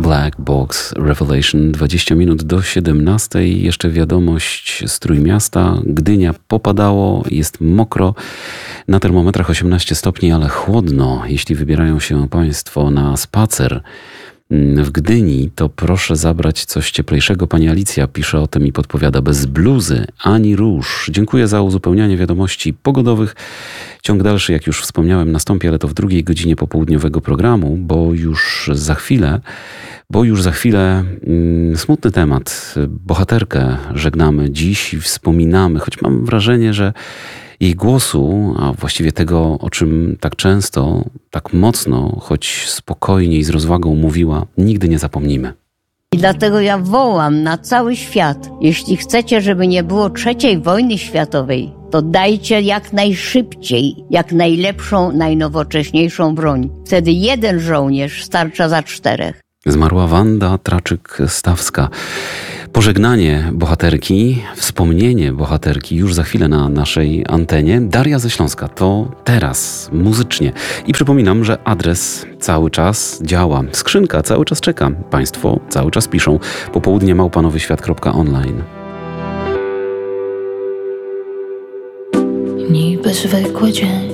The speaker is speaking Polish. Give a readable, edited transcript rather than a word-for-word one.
Black Box Revelation, 20 minut do 17. Jeszcze wiadomość z Trójmiasta. Gdynia popadało, jest mokro. Na termometrach 18 stopni, ale chłodno. Jeśli wybierają się Państwo na spacer w Gdyni, to proszę zabrać coś cieplejszego. Pani Alicja pisze o tym i podpowiada: bez bluzy ani róż. Dziękuję za uzupełnianie wiadomości pogodowych. Ciąg dalszy, jak już wspomniałem, nastąpi, ale to w drugiej godzinie popołudniowego programu, bo już za chwilę smutny temat. Bohaterkę żegnamy dziś i wspominamy, choć mam wrażenie, że jej głosu, a właściwie tego, o czym tak często, tak mocno, choć spokojnie i z rozwagą mówiła, nigdy nie zapomnimy. I dlatego ja wołam na cały świat: jeśli chcecie, żeby nie było III wojny światowej, to dajcie jak najszybciej, jak najlepszą, najnowocześniejszą broń. Wtedy jeden żołnierz starcza za 4. Zmarła Wanda Traczyk-Stawska. Pożegnanie bohaterki, wspomnienie bohaterki już za chwilę na naszej antenie. Daria ze Śląska, to teraz, muzycznie. I przypominam, że adres cały czas działa. Skrzynka cały czas czeka. Państwo cały czas piszą. popołudnie@nowyświat.online. Niby zwykły dzień,